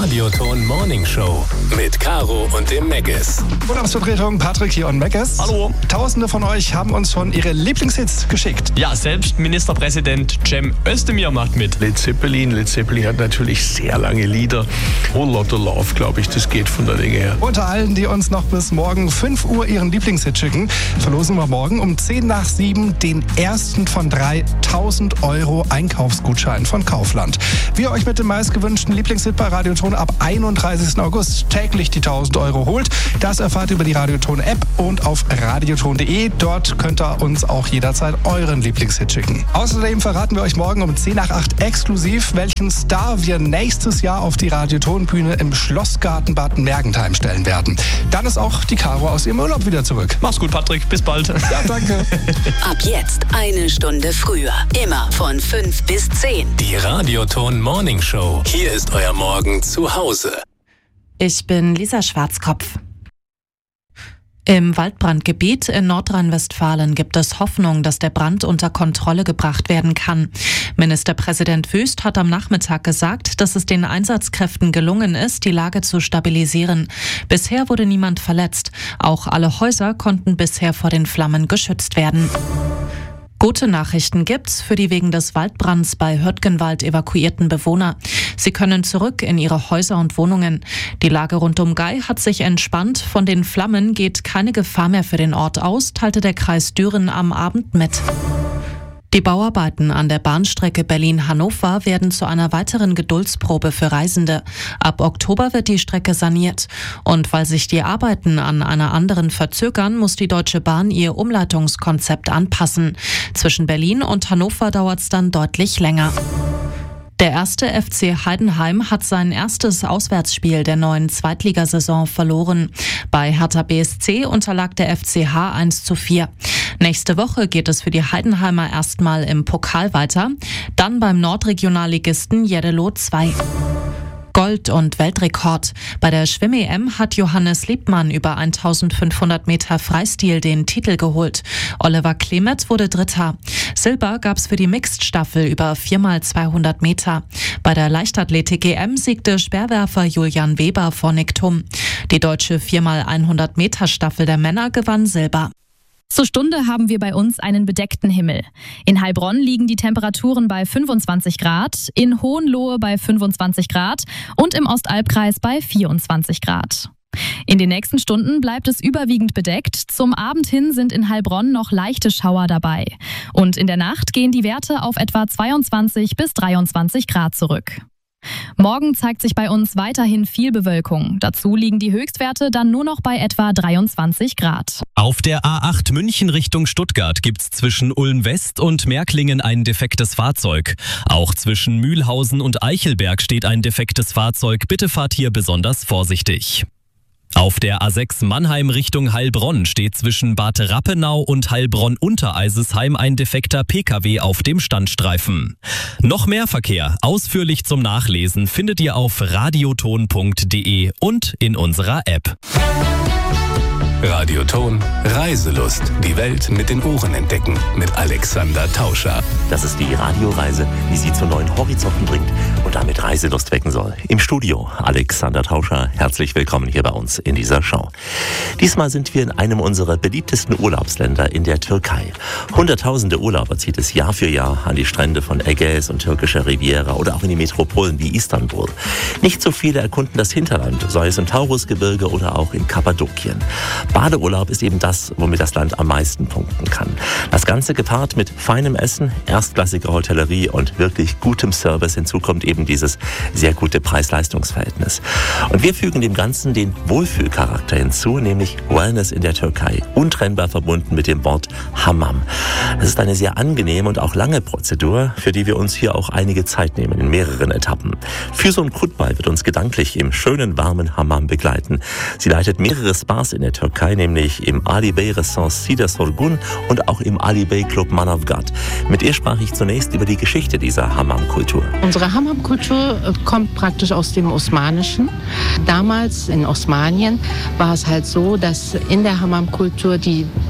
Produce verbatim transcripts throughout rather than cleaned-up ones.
Radioton Morning Show mit Caro und dem Meggis. Urlaubsvertretung Patrick hier und Meggis. Hallo. Tausende von euch haben uns schon ihre Lieblingshits geschickt. Ja, selbst Ministerpräsident Cem Özdemir macht mit. Led Zeppelin. Led Zeppelin hat natürlich sehr lange Lieder. Whole Lotta Love, glaube ich, das geht von der Länge her. Unter allen, die uns noch bis morgen fünf Uhr ihren Lieblingshit schicken, verlosen wir morgen um zehn nach sieben den ersten von drei tausend Euro Einkaufsgutschein von Kaufland. Wie ihr euch mit dem meistgewünschten Lieblingshit bei Radioton ab einunddreißigsten August täglich die tausend Euro holt, das erfahrt ihr über die Radioton-App und auf radioton punkt de. Dort könnt ihr uns auch jederzeit euren Lieblingshit schicken. Außerdem verraten wir euch morgen um zehn nach acht exklusiv, welchen Star wir nächstes Jahr auf die Radioton-Bühne im Schlossgarten Bad Mergentheim stellen werden. Dann ist auch die Caro aus ihrem Urlaub wieder zurück. Mach's gut, Patrick. Bis bald. Ja, danke. Ab jetzt eine Stunde früher. Immer von fünf bis zehn. Die Radioton Morning Show. Hier ist euer Morgen zu Hause. Ich bin Lisa Schwarzkopf. Im Waldbrandgebiet in Nordrhein-Westfalen gibt es Hoffnung, dass der Brand unter Kontrolle gebracht werden kann. Ministerpräsident Wüst hat am Nachmittag gesagt, dass es den Einsatzkräften gelungen ist, die Lage zu stabilisieren. Bisher wurde niemand verletzt. Auch alle Häuser konnten bisher vor den Flammen geschützt werden. Gute Nachrichten gibt's für die wegen des Waldbrands bei Hürtgenwald evakuierten Bewohner. Sie können zurück in ihre Häuser und Wohnungen. Die Lage rund um Gei hat sich entspannt. Von den Flammen geht keine Gefahr mehr für den Ort aus, teilte der Kreis Düren am Abend mit. Die Bauarbeiten an der Bahnstrecke Berlin-Hannover werden zu einer weiteren Geduldsprobe für Reisende. Ab Oktober wird die Strecke saniert. Und weil sich die Arbeiten an einer anderen verzögern, muss die Deutsche Bahn ihr Umleitungskonzept anpassen. Zwischen Berlin und Hannover dauert es dann deutlich länger. Der erste F C Heidenheim hat sein erstes Auswärtsspiel der neuen Zweitligasaison verloren. Bei Hertha B S C unterlag der F C H eins zu vier. Nächste Woche geht es für die Heidenheimer erstmal im Pokal weiter, dann beim Nordregionalligisten Jeddelo zwei. Gold- und Weltrekord. Bei der Schwimm-E M hat Johannes Liebmann über eintausendfünfhundert Meter Freistil den Titel geholt. Oliver Klemet wurde Dritter. Silber gab's für die Mixed-Staffel über vier mal zweihundert Meter. Bei der Leichtathletik-E M siegte Speerwerfer Julian Weber vor Nick Thum. Die deutsche vier mal hundert Meter Staffel der Männer gewann Silber. Zur Stunde haben wir bei uns einen bedeckten Himmel. In Heilbronn liegen die Temperaturen bei fünfundzwanzig Grad, in Hohenlohe bei fünfundzwanzig Grad und im Ostalbkreis bei vierundzwanzig Grad. In den nächsten Stunden bleibt es überwiegend bedeckt. Zum Abend hin sind in Heilbronn noch leichte Schauer dabei. Und in der Nacht gehen die Werte auf etwa zweiundzwanzig bis dreiundzwanzig Grad zurück. Morgen zeigt sich bei uns weiterhin viel Bewölkung. Dazu liegen die Höchstwerte dann nur noch bei etwa dreiundzwanzig Grad. Auf der A acht München Richtung Stuttgart gibt's zwischen Ulm West und Märklingen ein defektes Fahrzeug. Auch zwischen Mühlhausen und Eichelberg steht ein defektes Fahrzeug. Bitte fahrt hier besonders vorsichtig. Auf der A sechs Mannheim Richtung Heilbronn steht zwischen Bad Rappenau und Heilbronn-Untereisesheim ein defekter P K W auf dem Standstreifen. Noch mehr Verkehr, ausführlich zum Nachlesen, findet ihr auf radioton punkt de und in unserer App. Radioton Reiselust. Die Welt mit den Ohren entdecken. Mit Alexander Tauscher. Das ist die Radioreise, die Sie zu neuen Horizonten bringt und damit Reiselust wecken soll. Im Studio Alexander Tauscher. Herzlich willkommen hier bei uns in dieser Show. Diesmal sind wir in einem unserer beliebtesten Urlaubsländer in der Türkei. Hunderttausende Urlauber zieht es Jahr für Jahr an die Strände von Ägäis und türkischer Riviera oder auch in die Metropolen wie Istanbul. Nicht so viele erkunden das Hinterland, sei es im Taurusgebirge oder auch in Kappadokien. Badeurlaub ist eben das, womit das Land am meisten punkten kann. Das Ganze gepaart mit feinem Essen, erstklassiger Hotellerie und wirklich gutem Service. Hinzu kommt eben dieses sehr gute Preis-Leistungs-Verhältnis. Und wir fügen dem Ganzen den Wohlfühlcharakter hinzu, nämlich Wellness in der Türkei, untrennbar verbunden mit dem Wort Hammam. Es ist eine sehr angenehme und auch lange Prozedur, für die wir uns hier auch einige Zeit nehmen, in mehreren Etappen. Füsun Kutbay wird uns gedanklich im schönen, warmen Hammam begleiten. Sie leitet mehrere Spas in der Türkei, nämlich im Ali Bey Ressort Sida Sorgun und auch im Ali Bey Club Manavgat. Mit ihr sprach ich zunächst über die Geschichte dieser Hammam-Kultur. Unsere Hammam-Kultur kommt praktisch aus dem Osmanischen. Damals in Osmanien war es halt so, dass in der Hammam-Kultur die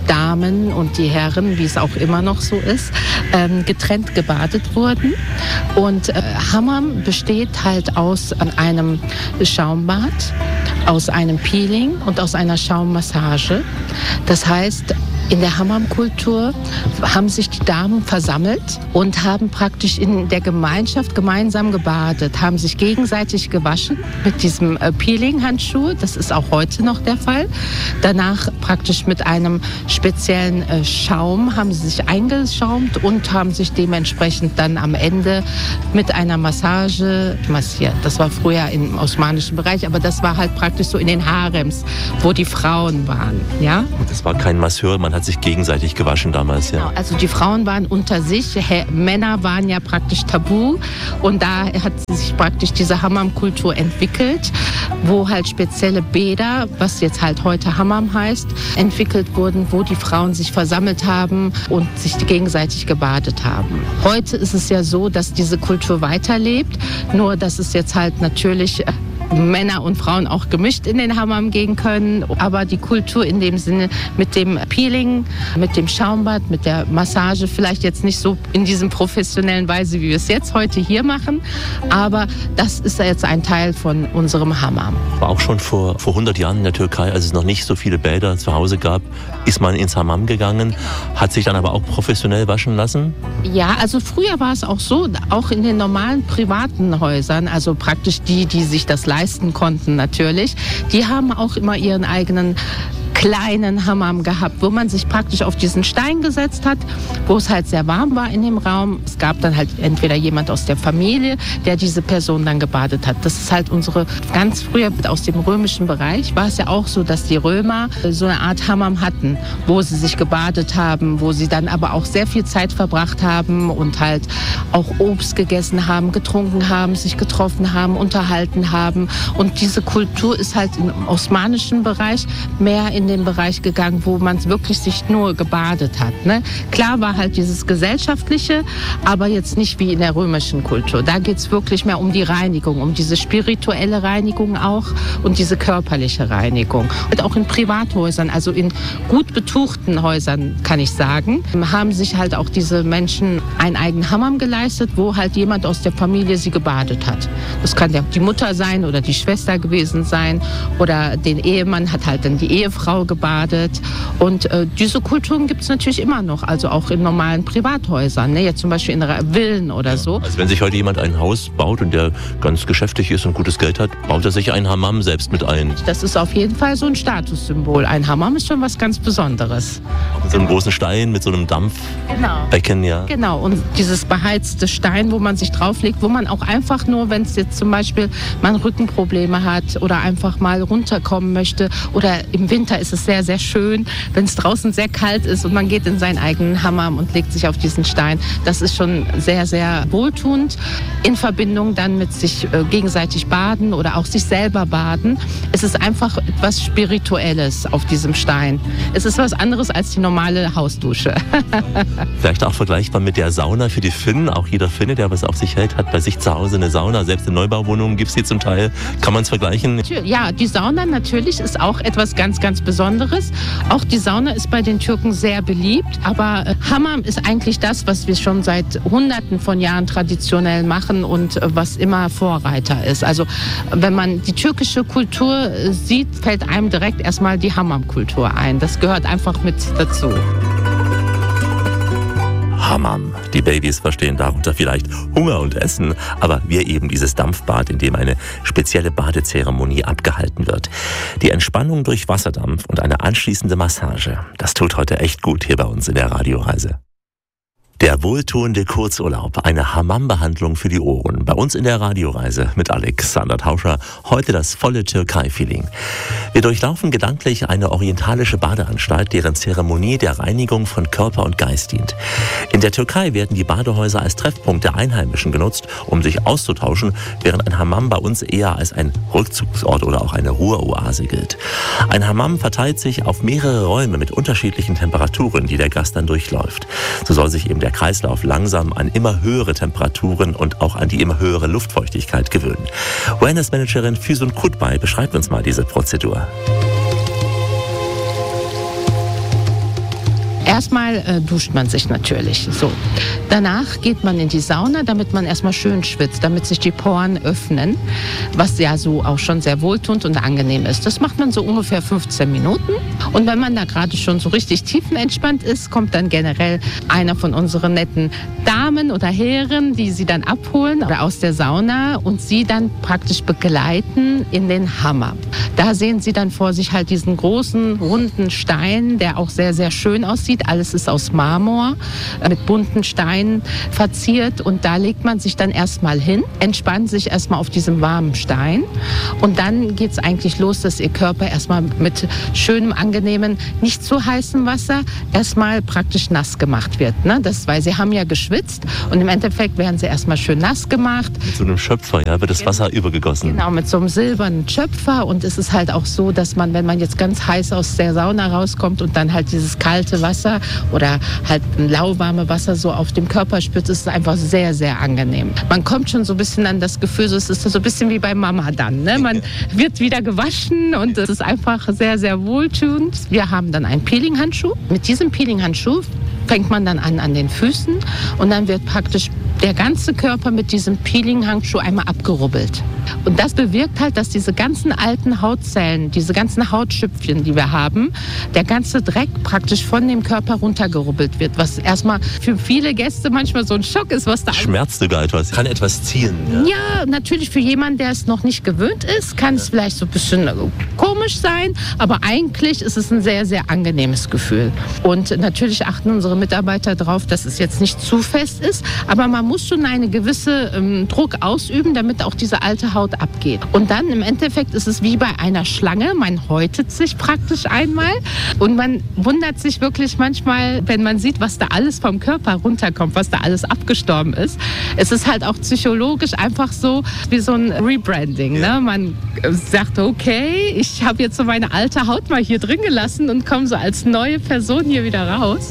Damen und die Herren, wie es auch immer noch so ist, ähm, getrennt gebadet wurden. Und äh, Hammam besteht halt aus einem Schaumbad, aus einem Peeling und aus einer Schaummassage. Das heißt, in der Hammam-Kultur haben sich die Damen versammelt und haben praktisch in der Gemeinschaft gemeinsam gebadet, haben sich gegenseitig gewaschen mit diesem äh, Peeling-Handschuh. Das ist auch heute noch der Fall. Danach praktisch mit einem speziellen äh, Schaum haben sie sich eingeschaumt und haben sich dementsprechend dann am Ende mit einer Massage massiert. Das war früher im osmanischen Bereich, aber das war halt praktisch so in den Harems, wo die Frauen waren. Ja? Das war kein Masseur, man hat sich gegenseitig gewaschen damals. Genau, ja. Also die Frauen waren unter sich, He- Männer waren ja praktisch tabu und da hat sich praktisch diese Hammam-Kultur entwickelt, wo halt spezielle Bäder, was jetzt halt heute Hammam heißt, entwickelt wurden, wo die Frauen sich versammelt haben und sich gegenseitig gebadet haben. Heute ist es ja so, dass diese Kultur weiterlebt, nur dass es jetzt halt natürlich Männer und Frauen auch gemischt in den Hammam gehen können. Aber die Kultur in dem Sinne mit dem Peeling, mit dem Schaumbad, mit der Massage, vielleicht jetzt nicht so in diesem professionellen Weise, wie wir es jetzt heute hier machen. Aber das ist jetzt ein Teil von unserem Hammam. War auch schon vor, vor hundert Jahren in der Türkei, als es noch nicht so viele Bäder zu Hause gab, ist man ins Hammam gegangen, hat sich dann aber auch professionell waschen lassen? Ja, also früher war es auch so, auch in den normalen privaten Häusern, also praktisch die, die sich das leisten konnten natürlich, die haben auch immer ihren eigenen kleinen Hammam gehabt, wo man sich praktisch auf diesen Stein gesetzt hat, wo es halt sehr warm war in dem Raum. Es gab dann halt entweder jemand aus der Familie, der diese Person dann gebadet hat. Das ist halt unsere, ganz früher aus dem römischen Bereich war es ja auch so, dass die Römer so eine Art Hammam hatten, wo sie sich gebadet haben, wo sie dann aber auch sehr viel Zeit verbracht haben und halt auch Obst gegessen haben, getrunken haben, sich getroffen haben, unterhalten haben. Und diese Kultur ist halt im osmanischen Bereich mehr in den Bereich gegangen, wo man wirklich sich nur gebadet hat. Ne? Klar war halt dieses Gesellschaftliche, aber jetzt nicht wie in der römischen Kultur. Da geht es wirklich mehr um die Reinigung, um diese spirituelle Reinigung auch und diese körperliche Reinigung. Und auch in Privathäusern, also in gut betuchten Häusern, kann ich sagen, haben sich halt auch diese Menschen einen eigenen Hammam geleistet, wo halt jemand aus der Familie sie gebadet hat. Das kann ja die Mutter sein oder die Schwester gewesen sein oder den Ehemann hat halt dann die Ehefrau gebadet. Und äh, diese Kulturen gibt es natürlich immer noch, also auch in normalen Privathäusern, ne? Jetzt zum Beispiel in Villen oder ja, so. Also wenn sich heute jemand ein Haus baut und der ganz geschäftig ist und gutes Geld hat, baut er sich einen Hammam selbst mit ein. Das ist auf jeden Fall so ein Statussymbol. Ein Hammam ist schon was ganz Besonderes. Auch mit so einem großen Stein, mit so einem Dampfbecken, genau. ja. Genau, und dieses beheizte Stein, wo man sich drauflegt, wo man auch einfach nur, wenn es jetzt zum Beispiel man Rückenprobleme hat oder einfach mal runterkommen möchte oder im Winter ist es sehr, sehr schön, wenn es draußen sehr kalt ist und man geht in seinen eigenen Hammam und legt sich auf diesen Stein. Das ist schon sehr, sehr wohltuend. In Verbindung dann mit sich äh, gegenseitig baden oder auch sich selber baden. Es ist einfach etwas Spirituelles auf diesem Stein. Es ist was anderes als die normale Hausdusche. Vielleicht auch vergleichbar mit der Sauna für die Finnen. Auch jeder Finne, der was auf sich hält, hat bei sich zu Hause eine Sauna. Selbst in Neubauwohnungen gibt es die zum Teil. Kann man es vergleichen? Ja, die Sauna natürlich ist auch etwas ganz, ganz Besonderes. Auch die Sauna ist bei den Türken sehr beliebt. Aber Hammam ist eigentlich das, was wir schon seit Hunderten von Jahren traditionell machen und was immer Vorreiter ist. Also wenn man die türkische Kultur sieht, fällt einem direkt erstmal die Hammam-Kultur ein. Das gehört einfach mit dazu. Hammam. Die Babys verstehen darunter vielleicht Hunger und Essen, aber wir eben dieses Dampfbad, in dem eine spezielle Badezeremonie abgehalten wird. Die Entspannung durch Wasserdampf und eine anschließende Massage, das tut heute echt gut hier bei uns in der Radioreise. Der wohltuende Kurzurlaub, eine Hammam-Behandlung für die Ohren. Bei uns in der Radioreise mit Alexander Tauscher. Heute das volle Türkei-Feeling. Wir durchlaufen gedanklich eine orientalische Badeanstalt, deren Zeremonie der Reinigung von Körper und Geist dient. In der Türkei werden die Badehäuser als Treffpunkt der Einheimischen genutzt, um sich auszutauschen, während ein Hammam bei uns eher als ein Rückzugsort oder auch eine Ruheoase gilt. Ein Hammam verteilt sich auf mehrere Räume mit unterschiedlichen Temperaturen, die der Gast dann durchläuft. So soll sich eben der Kreislauf langsam an immer höhere Temperaturen und auch an die immer höhere Luftfeuchtigkeit gewöhnen. Wellness-Managerin Füsun Kutbay beschreibt uns mal diese Prozedur. Erstmal äh, duscht man sich natürlich. So. Danach geht man in die Sauna, damit man erstmal schön schwitzt, damit sich die Poren öffnen, was ja so auch schon sehr wohltuend und angenehm ist. Das macht man so ungefähr fünfzehn Minuten. Und wenn man da gerade schon so richtig tiefenentspannt ist, kommt dann generell einer von unseren netten Damen oder Herren, die sie dann abholen oder aus der Sauna und sie dann praktisch begleiten in den Hammer. Da sehen sie dann vor sich halt diesen großen, runden Stein, der auch sehr, sehr schön aussieht. Alles ist aus Marmor, mit bunten Steinen verziert. Und da legt man sich dann erstmal hin, entspannt sich erstmal auf diesem warmen Stein. Und dann geht es eigentlich los, dass ihr Körper erstmal mit schönem, angenehmen, nicht zu heißem Wasser erstmal praktisch nass gemacht wird. Ne? Das, weil sie haben ja geschwitzt und im Endeffekt werden sie erstmal schön nass gemacht. Mit so einem Schöpfer, ja, wird das Wasser übergegossen. Genau, mit so einem silbernen Schöpfer. Und es ist halt auch so, dass man, wenn man jetzt ganz heiß aus der Sauna rauskommt und dann halt dieses kalte Wasser oder halt ein lauwarme Wasser so auf dem Körper spürt, ist es einfach sehr, sehr angenehm. Man kommt schon so ein bisschen an das Gefühl, so, es ist so ein bisschen wie bei Mama dann. Ne? Man wird wieder gewaschen und es ist einfach sehr, sehr wohltuend. Wir haben dann einen Peeling-Handschuh. Mit diesem Peeling-Handschuh fängt man dann an an den Füßen und dann wird praktisch der ganze Körper mit diesem Peeling-Handschuh einmal abgerubbelt. Und das bewirkt halt, dass diese ganzen alten Hautzellen, diese ganzen Hautschüpfchen, die wir haben, der ganze Dreck praktisch von dem Körper runtergerubbelt wird. Was erstmal für viele Gäste manchmal so ein Schock ist, was da... Schmerzt sogar etwas, kann etwas ziehen. Ja, ja, natürlich für jemanden, der es noch nicht gewöhnt ist, kann ja. es vielleicht so ein bisschen komisch sein, aber eigentlich ist es ein sehr, sehr angenehmes Gefühl. Und natürlich achten unsere Mitarbeiter darauf, dass es jetzt nicht zu fest ist, aber man muss schon einen gewissen ähm, Druck ausüben, damit auch diese alte Haut abgeht. Und dann im Endeffekt ist es wie bei einer Schlange, man häutet sich praktisch einmal und man wundert sich wirklich manchmal, wenn man sieht, was da alles vom Körper runterkommt, was da alles abgestorben ist. Es ist halt auch psychologisch einfach so wie so ein Rebranding. Ne? Man sagt, okay, ich habe jetzt so meine alte Haut mal hier drin gelassen und komme so als neue Person hier wieder raus.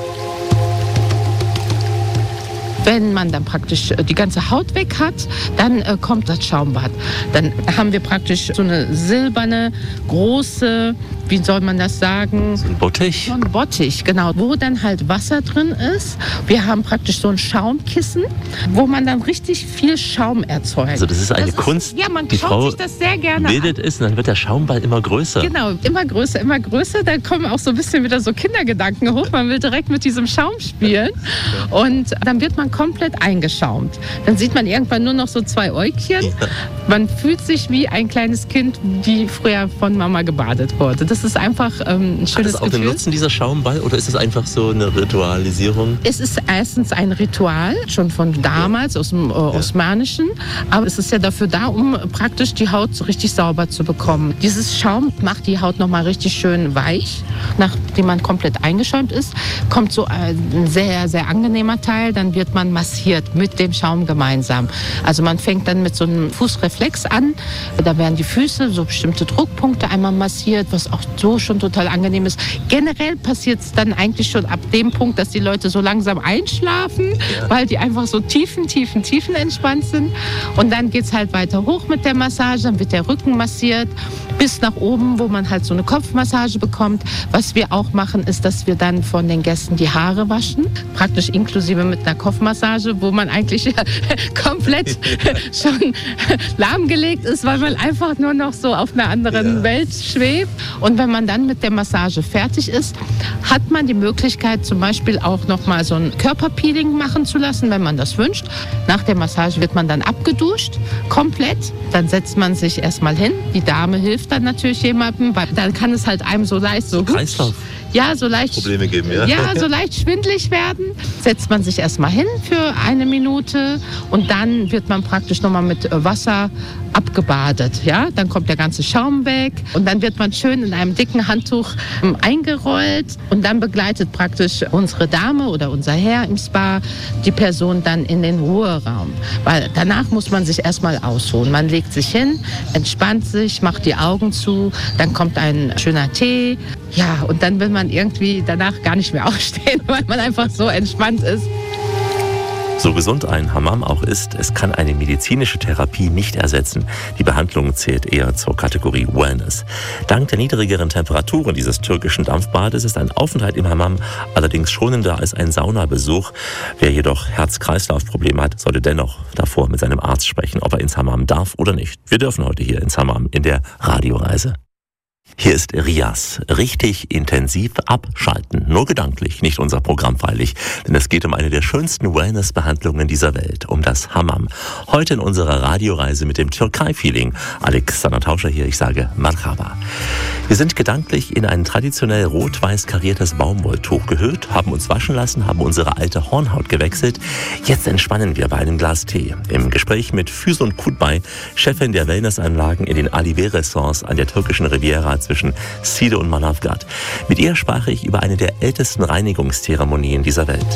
Wenn man dann praktisch die ganze Haut weg hat, dann äh, kommt das Schaumbad. Dann haben wir praktisch so eine silberne, große, wie soll man das sagen? So ein Bottich. So ein Bottich, genau. Wo dann halt Wasser drin ist. Wir haben praktisch so ein Schaumkissen, wo man dann richtig viel Schaum erzeugt. Also das ist eine das Kunst, ist, ja, man die schaut Frau sich das sehr gerne bildet an. ist und dann wird der Schaumball immer größer. Genau, immer größer, immer größer. Da kommen auch so ein bisschen wieder so Kindergedanken hoch. Man will direkt mit diesem Schaum spielen. Und dann wird man komplett eingeschaumt. Dann sieht man irgendwann nur noch so zwei Äugchen. Ja. Man fühlt sich wie ein kleines Kind, die früher von Mama gebadet wurde. Das ist einfach ähm, ein schönes Gefühl. Hat das auch Gefühl. Den Nutzen, dieser Schaumball, oder ist es einfach so eine Ritualisierung? Es ist erstens ein Ritual, schon von damals, ja. aus dem äh, ja. Osmanischen. Aber es ist ja dafür da, um praktisch die Haut so richtig sauber zu bekommen. Dieses Schaum macht die Haut nochmal richtig schön weich. Nachdem man komplett eingeschäumt ist, kommt so ein sehr, sehr angenehmer Teil. Dann wird man massiert mit dem Schaum gemeinsam. Also man fängt dann mit so einem Fußreflex an. Da werden die Füße, so bestimmte Druckpunkte einmal massiert, was auch so schon total angenehm ist. Generell passiert es dann eigentlich schon ab dem Punkt, dass die Leute so langsam einschlafen, ja. weil die einfach so tiefen, tiefen, tiefen entspannt sind. Und dann geht es halt weiter hoch mit der Massage. Dann wird der Rücken massiert bis nach oben, wo man halt so eine Kopfmassage bekommt. Was wir auch machen, ist, dass wir dann von den Gästen die Haare waschen. Praktisch inklusive mit einer Kopfmassage, wo man eigentlich ja komplett schon lahmgelegt ist, weil man einfach nur noch so auf einer anderen ja. Welt schwebt. Und wenn man dann mit der Massage fertig ist, hat man die Möglichkeit, zum Beispiel auch noch mal so ein Körperpeeling machen zu lassen, wenn man das wünscht. Nach der Massage wird man dann abgeduscht, komplett. Dann setzt man sich erstmal hin. Die Dame hilft dann natürlich jemandem, weil dann kann es halt einem so leicht so Kreislauf. Ja, so leicht Probleme geben, ja. Ja, so leicht schwindelig werden. Setzt man sich erstmal hin für eine Minute und dann wird man praktisch nochmal mit Wasser abgebadet. Ja? Dann kommt der ganze Schaum weg und dann wird man schön in einem dicken Handtuch eingerollt und dann begleitet praktisch unsere Dame oder unser Herr im Spa die Person dann in den Ruheraum. Weil danach muss man sich erstmal ausruhen. Man legt sich hin, entspannt sich, macht die Augen zu, dann kommt ein schöner Tee. Ja, und dann will man irgendwie danach gar nicht mehr aufstehen, weil man einfach so entspannt ist. So gesund ein Hammam auch ist, es kann eine medizinische Therapie nicht ersetzen. Die Behandlung zählt eher zur Kategorie Wellness. Dank der niedrigeren Temperaturen dieses türkischen Dampfbades ist ein Aufenthalt im Hammam allerdings schonender als ein Saunabesuch. Wer jedoch Herz-Kreislauf-Probleme hat, sollte dennoch davor mit seinem Arzt sprechen, ob er ins Hammam darf oder nicht. Wir dürfen heute hier ins Hammam in der Radioreise. Hier ist Rias. Richtig intensiv abschalten. Nur gedanklich, nicht unser Programm freilich. Denn es geht um eine der schönsten Wellness-Behandlungen dieser Welt, um das Hammam. Heute in unserer Radioreise mit dem Türkei-Feeling. Alexander Tauscher hier, ich sage Marhaba. Wir sind gedanklich in ein traditionell rot-weiß kariertes Baumwolltuch gehüllt, haben uns waschen lassen, haben unsere alte Hornhaut gewechselt. Jetzt entspannen wir bei einem Glas Tee. Im Gespräch mit Füsun Kutbay, Chefin der Wellnessanlagen in den Alive-Ressorts an der türkischen Riviera zwischen Side und Manavgat. Mit ihr sprach ich über eine der ältesten Reinigungszeremonien dieser Welt.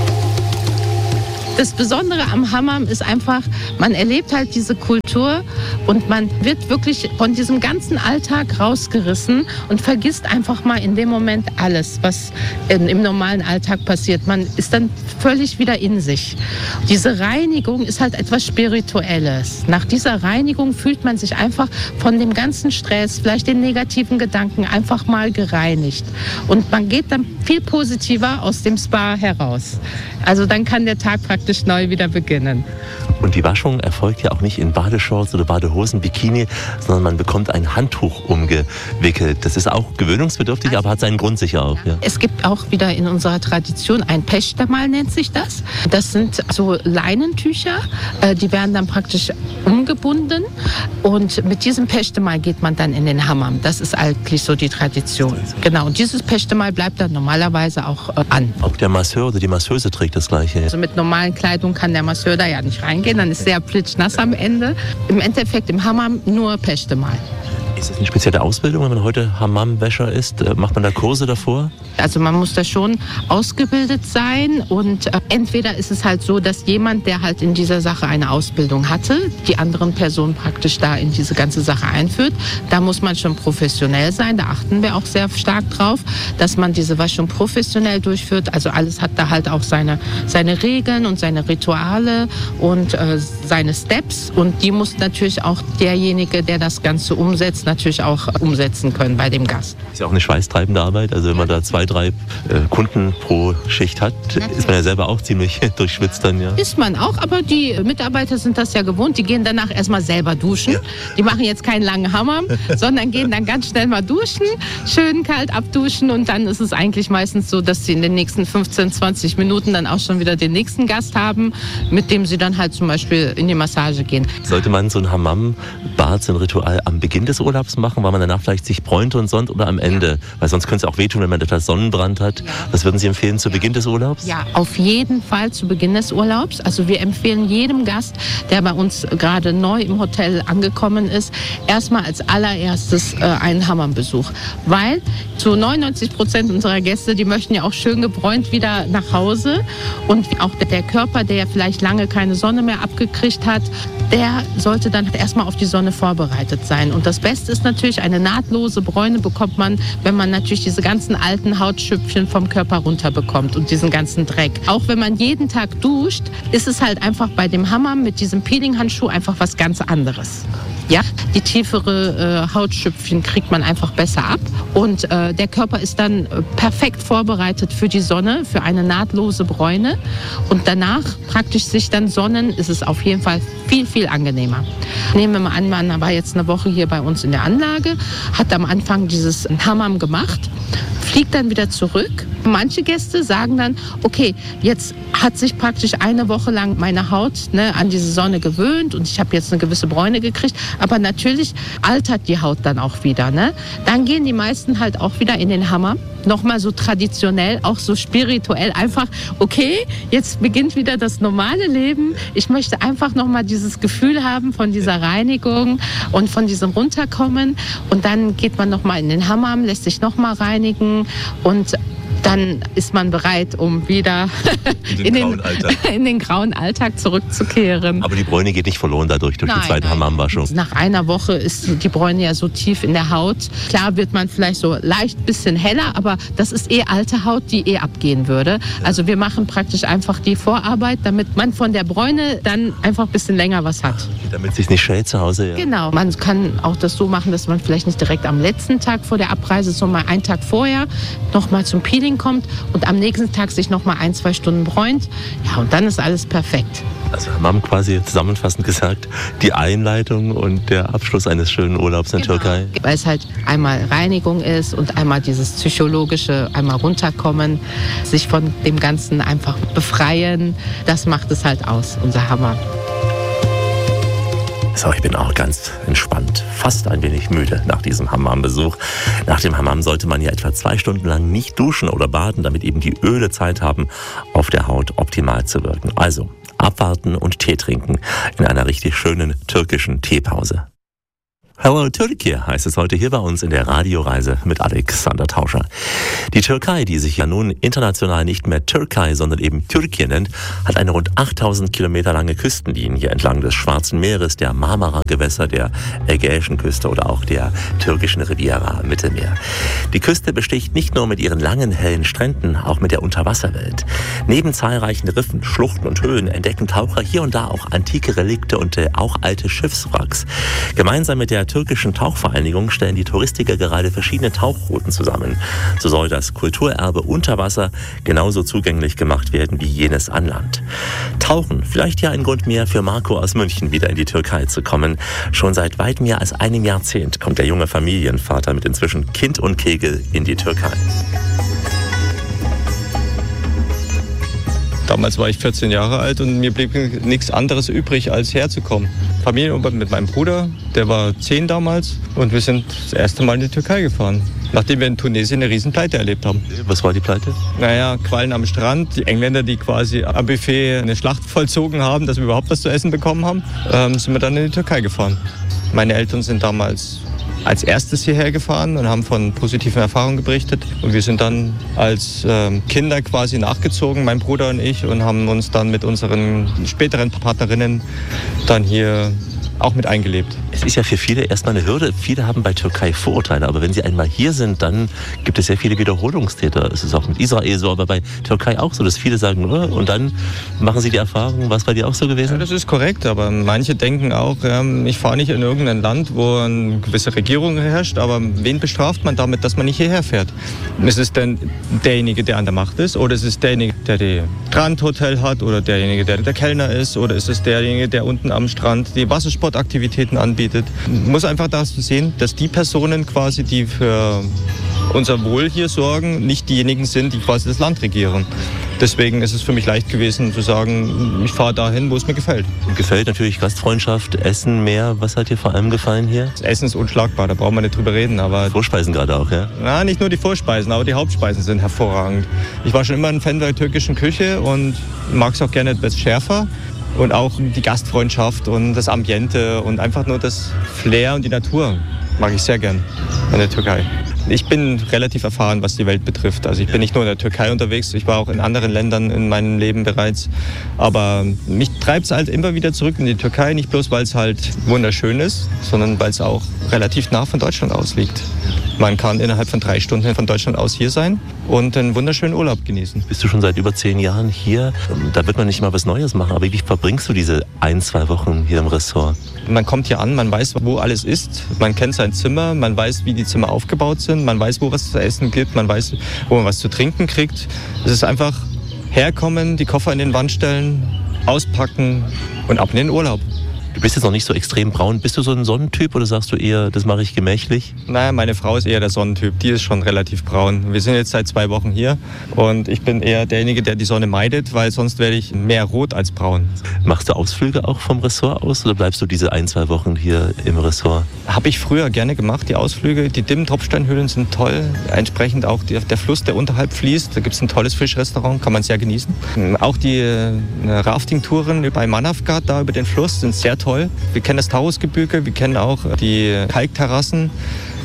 Das Besondere am Hammam ist einfach, man erlebt halt diese Kultur und man wird wirklich von diesem ganzen Alltag rausgerissen und vergisst einfach mal in dem Moment alles, was in, im normalen Alltag passiert. Man ist dann völlig wieder in sich. Diese Reinigung ist halt etwas Spirituelles. Nach dieser Reinigung fühlt man sich einfach von dem ganzen Stress, vielleicht den negativen Gedanken einfach mal gereinigt. Und man geht dann viel positiver aus dem Spa heraus. Also dann kann der Tag praktisch neu wieder beginnen. Und die Waschung erfolgt ja auch nicht in Badeshorts oder Badehosen, Bikini, sondern man bekommt ein Handtuch umgewickelt. Das ist auch gewöhnungsbedürftig, also, aber hat seinen Grund sicher auch. Ja. Es gibt auch wieder in unserer Tradition ein Peştemal nennt sich das. Das sind so Leinentücher, die werden dann praktisch umgebunden und mit diesem Peştemal geht man dann in den Hammam. Das ist eigentlich so die Tradition. Genau, und dieses Peştemal bleibt dann normalerweise auch an. Auch der Masseur oder die Masseuse trägt das Gleiche. Also mit normalen Kleidung kann der Masseur da ja nicht reingehen, dann ist sehr plitschnass am Ende. Im Endeffekt im Hammam nur Peştemal. Ist das eine spezielle Ausbildung, wenn man heute Hammam-Wäscher ist? Macht man da Kurse davor? Also man muss da schon ausgebildet sein und äh, entweder ist es halt so, dass jemand, der halt in dieser Sache eine Ausbildung hatte, die anderen Personen praktisch da in diese ganze Sache einführt. Da muss man schon professionell sein, da achten wir auch sehr stark drauf, dass man diese Waschung professionell durchführt. Also alles hat da halt auch seine, seine Regeln und seine Rituale und äh, seine Steps und die muss natürlich auch derjenige, der das Ganze umsetzt, natürlich auch umsetzen können bei dem Gast. Ist ja auch eine schweißtreibende Arbeit, also wenn man da zwei, drei äh, Kunden pro Schicht hat, natürlich. Ist man ja selber auch ziemlich durchschwitzt dann, ja. Ist man auch, aber die Mitarbeiter sind das ja gewohnt, die gehen danach erstmal selber duschen. Ja. Die machen jetzt keinen langen Hammam, sondern gehen dann ganz schnell mal duschen, schön kalt abduschen und dann ist es eigentlich meistens so, dass sie in den nächsten fünfzehn, zwanzig Minuten dann auch schon wieder den nächsten Gast haben, mit dem sie dann halt zum Beispiel in die Massage gehen. Sollte man so ein Hammam-Bad, so ein Ritual am Beginn des Urlaubs machen, weil man danach vielleicht sich bräunte und sonst oder am Ende? Ja. Weil sonst könnte es auch wehtun, wenn man etwas Sonnenbrand hat. Ja. Was würden Sie empfehlen zu Beginn des Urlaubs? Ja, auf jeden Fall zu Beginn des Urlaubs. Also wir empfehlen jedem Gast, der bei uns gerade neu im Hotel angekommen ist, erstmal als allererstes äh, einen Hammam-Besuch. Weil zu neunundneunzig Prozent unserer Gäste, die möchten ja auch schön gebräunt wieder nach Hause. Und auch der Körper, der ja vielleicht lange keine Sonne mehr abgekriegt hat, der sollte dann erstmal auf die Sonne vorbereitet sein. Und das Beste ist natürlich, eine nahtlose Bräune bekommt man, wenn man natürlich diese ganzen alten Hautschüppchen vom Körper runterbekommt und diesen ganzen Dreck. Auch wenn man jeden Tag duscht, ist es halt einfach bei dem Hammam mit diesem Peeling-Handschuh einfach was ganz anderes. Ja, die tiefere äh, Hautschüppchen kriegt man einfach besser ab und äh, der Körper ist dann äh, perfekt vorbereitet für die Sonne, für eine nahtlose Bräune und danach praktisch sich dann sonnen, ist es auf jeden Fall viel, viel angenehmer. Nehmen wir mal an, man war jetzt eine Woche hier bei uns in der Anlage, hat am Anfang dieses Hammam gemacht, fliegt dann wieder zurück. Manche Gäste sagen dann, okay, jetzt hat sich praktisch eine Woche lang meine Haut ne, an diese Sonne gewöhnt und ich habe jetzt eine gewisse Bräune gekriegt, aber natürlich altert die Haut dann auch wieder. Ne? Dann gehen die meisten halt auch wieder in den Hammam, nochmal so traditionell, auch so spirituell, einfach, okay, jetzt beginnt wieder das normale Leben. Ich möchte einfach nochmal dieses Gefühl haben von dieser Reinigung und von diesem Runterkommen und dann geht man nochmal in den Hammam, lässt sich nochmal reinigen und dann ist man bereit, um wieder in den, in den, in den grauen Alltag zurückzukehren. Aber die Bräune geht nicht verloren dadurch, durch nein, die zweite Hammamwaschung? Nach einer Woche ist die Bräune ja so tief in der Haut. Klar wird man vielleicht so leicht bisschen heller, aber das ist eh alte Haut, die eh abgehen würde. Also wir machen praktisch einfach die Vorarbeit, damit man von der Bräune dann einfach ein bisschen länger was hat. Damit es sich nicht schält zu Hause, ja. Genau. Man kann auch das so machen, dass man vielleicht nicht direkt am letzten Tag vor der Abreise, sondern mal einen Tag vorher noch mal zum Peeling kommt und am nächsten Tag sich noch mal ein, zwei Stunden bräunt. Ja, und dann ist alles perfekt. Also Hammam quasi zusammenfassend gesagt, die Einleitung und der Abschluss eines schönen Urlaubs in der genau. Türkei. Weil es halt einmal Reinigung ist und einmal dieses psychologische, einmal runterkommen, sich von dem Ganzen einfach befreien. Das macht es halt aus, unser Hammam. So, ich bin auch ganz entspannt, fast ein wenig müde nach diesem Hammam-Besuch. Nach dem Hammam sollte man ja etwa zwei Stunden lang nicht duschen oder baden, damit eben die Öle Zeit haben, auf der Haut optimal zu wirken. Also abwarten und Tee trinken in einer richtig schönen türkischen Teepause. Hello Turkey heißt es heute hier bei uns in der Radioreise mit Alexander Tauscher. Die Türkei, die sich ja nun international nicht mehr Türkei, sondern eben Türkei nennt, hat eine rund achttausend Kilometer lange Küstenlinie entlang des Schwarzen Meeres, der Marmara-Gewässer, der Ägäischen Küste oder auch der türkischen Riviera am Mittelmeer. Die Küste besticht nicht nur mit ihren langen, hellen Stränden, auch mit der Unterwasserwelt. Neben zahlreichen Riffen, Schluchten und Höhlen entdecken Taucher hier und da auch antike Relikte und äh, auch alte Schiffswracks. Gemeinsam mit der türkischen Tauchvereinigung stellen die Touristiker gerade verschiedene Tauchrouten zusammen. So soll das Kulturerbe unter Wasser genauso zugänglich gemacht werden wie jenes an Land. Tauchen, vielleicht ja ein Grund mehr für Marco aus München wieder in die Türkei zu kommen. Schon seit weit mehr als einem Jahrzehnt kommt der junge Familienvater mit inzwischen Kind und Kegel in die Türkei. Damals war ich vierzehn Jahre alt und mir blieb nichts anderes übrig, als herzukommen. Familienurlaub mit meinem Bruder, der war zehn damals, und wir sind das erste Mal in die Türkei gefahren. Nachdem wir in Tunesien eine Riesenpleite erlebt haben. Was war die Pleite? Naja, Quallen am Strand. Die Engländer, die quasi am Buffet eine Schlacht vollzogen haben, dass wir überhaupt was zu essen bekommen haben, ähm, sind wir dann in die Türkei gefahren. Meine Eltern sind damals als erstes hierher gefahren und haben von positiven Erfahrungen berichtet. Und wir sind dann als ähm, Kinder quasi nachgezogen, mein Bruder und ich, und haben uns dann mit unseren späteren Partnerinnen dann hier auch mit eingelebt. Es ist ja für viele erstmal eine Hürde. Viele haben bei Türkei Vorurteile, aber wenn sie einmal hier sind, dann gibt es sehr viele Wiederholungstäter. Es ist auch mit Israel so, aber bei Türkei auch so, dass viele sagen, oh, und dann machen sie die Erfahrung. Was bei dir auch so gewesen? Ja, das ist korrekt, aber manche denken auch, ähm, ich fahre nicht in irgendein Land, wo eine gewisse Regierung herrscht, aber wen bestraft man damit, dass man nicht hierher fährt? Ist es denn derjenige, der an der Macht ist, oder ist es derjenige, der die Strandhotel hat, oder derjenige, der der Kellner ist, oder ist es derjenige, der unten am Strand die Wassersportaktivitäten anbietet? Man muss einfach das sehen, dass die Personen quasi, die für unser Wohl hier sorgen, nicht diejenigen sind, die quasi das Land regieren. Deswegen ist es für mich leicht gewesen zu sagen, ich fahre dahin, wo es mir gefällt. Gefällt natürlich Gastfreundschaft, Essen mehr. Was hat dir vor allem gefallen hier? Das Essen ist unschlagbar, da brauchen wir nicht drüber reden. Aber Vorspeisen gerade auch, ja? Na, nicht nur die Vorspeisen, aber die Hauptspeisen sind hervorragend. Ich war schon immer ein Fan der türkischen Küche und mag es auch gerne etwas schärfer. Und auch die Gastfreundschaft und das Ambiente und einfach nur das Flair und die Natur mag ich sehr gern in der Türkei. Ich bin relativ erfahren, was die Welt betrifft. Also ich bin nicht nur in der Türkei unterwegs, ich war auch in anderen Ländern in meinem Leben bereits. Aber mich treibt es halt immer wieder zurück in die Türkei, nicht bloß, weil es halt wunderschön ist, sondern weil es auch relativ nah von Deutschland aus liegt. Man kann innerhalb von drei Stunden von Deutschland aus hier sein und einen wunderschönen Urlaub genießen. Bist du schon seit über zehn Jahren hier? Da wird man nicht mal was Neues machen, aber wie verbringst du diese ein, zwei Wochen hier im Ressort? Man kommt hier an, man weiß, wo alles ist, man kennt sein Zimmer, man weiß, wie die Zimmer aufgebaut sind, man weiß, wo was zu essen gibt, man weiß, wo man was zu trinken kriegt. Es ist einfach herkommen, die Koffer in den Wand stellen, auspacken und ab in den Urlaub. Du bist jetzt noch nicht so extrem braun. Bist du so ein Sonnentyp oder sagst du eher, das mache ich gemächlich? Naja, meine Frau ist eher der Sonnentyp. Die ist schon relativ braun. Wir sind jetzt seit zwei Wochen hier und ich bin eher derjenige, der die Sonne meidet, weil sonst werde ich mehr rot als braun. Machst du Ausflüge auch vom Ressort aus oder bleibst du diese ein, zwei Wochen hier im Ressort? Habe ich früher gerne gemacht, die Ausflüge. Die Dim-Tropfsteinhöhlen sind toll. Entsprechend auch die, der Fluss, der unterhalb fließt. Da gibt es ein tolles Fischrestaurant, kann man sehr genießen. Auch die äh, Rafting-Touren bei Manavgat da über den Fluss sind sehr toll. Wir kennen das Taurusgebirge, wir kennen auch die Kalkterrassen.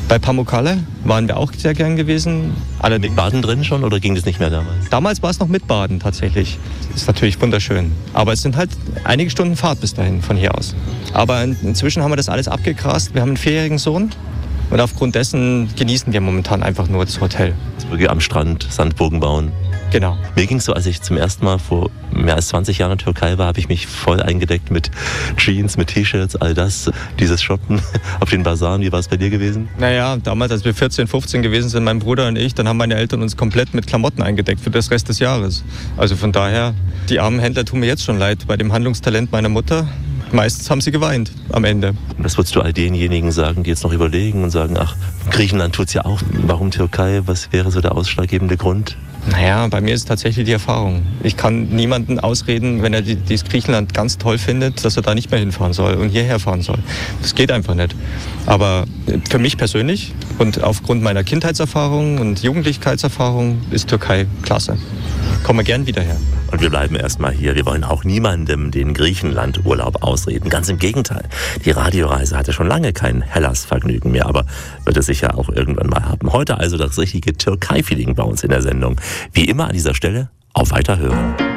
Bei Pamukkale waren wir auch sehr gern gewesen. Allerdings Baden drin schon oder ging das nicht mehr damals? Damals war es noch mit Baden tatsächlich. Ist natürlich wunderschön. Aber es sind halt einige Stunden Fahrt bis dahin von hier aus. Aber inzwischen haben wir das alles abgegrast. Wir haben einen vierjährigen Sohn. Und aufgrund dessen genießen wir momentan einfach nur das Hotel. Wirklich am Strand, Sandburgen bauen. Genau. Mir ging es so, als ich zum ersten Mal vor mehr als zwanzig Jahren in der Türkei war, habe ich mich voll eingedeckt mit Jeans, mit T-Shirts, all das, dieses Shoppen auf den Basaren. Wie war es bei dir gewesen? Naja, damals, als wir vierzehn, fünfzehn gewesen sind, mein Bruder und ich, dann haben meine Eltern uns komplett mit Klamotten eingedeckt für das Rest des Jahres. Also von daher, die armen Händler tun mir jetzt schon leid. Bei dem Handlungstalent meiner Mutter, meistens haben sie geweint am Ende. Was würdest du all denjenigen sagen, die jetzt noch überlegen und sagen, ach, Griechenland tut's ja auch, warum Türkei? Was wäre so der ausschlaggebende Grund? Naja, bei mir ist es tatsächlich die Erfahrung. Ich kann niemanden ausreden, wenn er dieses Griechenland ganz toll findet, dass er da nicht mehr hinfahren soll und hierher fahren soll. Das geht einfach nicht. Aber für mich persönlich und aufgrund meiner Kindheitserfahrung und Jugendlichkeitserfahrung ist Türkei klasse. Komme gern wieder her. Und wir bleiben erstmal hier. Wir wollen auch niemandem den Griechenland-Urlaub ausreden. Ganz im Gegenteil. Die Radioreise hatte schon lange kein Hellas-Vergnügen mehr, aber wird es sicher auch irgendwann mal haben. Heute also das richtige Türkei-Feeling bei uns in der Sendung. Wie immer an dieser Stelle auf Weiterhören.